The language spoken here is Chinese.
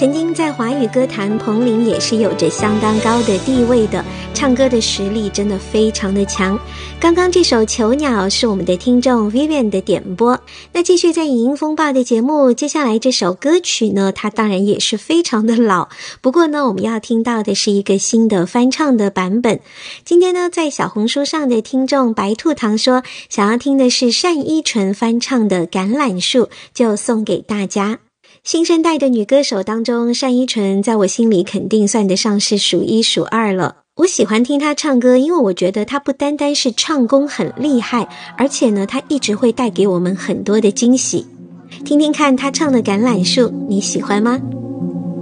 曾经在华语歌坛，彭羚也是有着相当高的地位的，唱歌的实力真的非常的强。刚刚这首《囚鸟》是我们的听众 Vivian 的点播。那继续在影音风暴的节目，接下来这首歌曲呢，它当然也是非常的老，不过呢，我们要听到的是一个新的翻唱的版本。今天呢，在小红书上的听众白兔糖说，想要听的是单依纯翻唱的《橄榄树》，就送给大家。新生代的女歌手当中，单依纯在我心里肯定算得上是数一数二了。我喜欢听她唱歌，因为我觉得她不单单是唱功很厉害，而且呢，她一直会带给我们很多的惊喜。听听看她唱的《橄榄树》，你喜欢吗？